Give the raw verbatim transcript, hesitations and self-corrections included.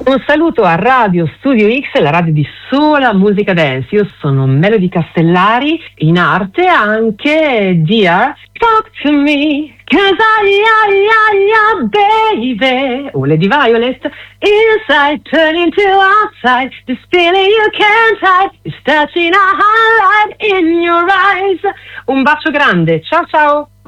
Un saluto a Radio Studio X, la radio di sola musica dance. Io sono Melody Castellari, in arte anche Dear Talk to Me, cause I, I, I, I, baby. O Lady Violet, inside turning to outside, this feeling you can't hide, is touching a highlight in your eyes. Un bacio grande, ciao ciao.